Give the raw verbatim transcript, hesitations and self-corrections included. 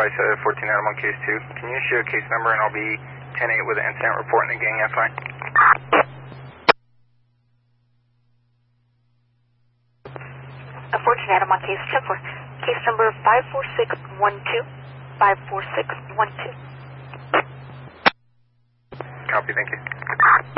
Advice uh, fourteen Adam on case two. Can you issue a case number and I'll be ten eight with an incident report in the gang F I? A fourteen Adam on case ten four. Case number five four six one two. five four six one two. Copy, thank you.